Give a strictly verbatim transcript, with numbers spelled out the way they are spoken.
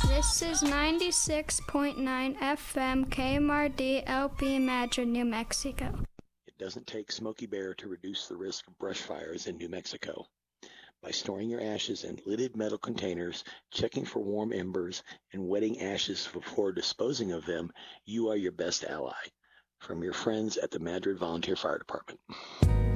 This is ninety-six point nine F M K M R D L P Madrid, New Mexico. It doesn't take Smokey Bear to reduce the risk of brush fires in New Mexico. By storing your ashes in lidded metal containers, checking for warm embers, and wetting ashes before disposing of them, you are your best ally. From your friends at the Madrid Volunteer Fire Department.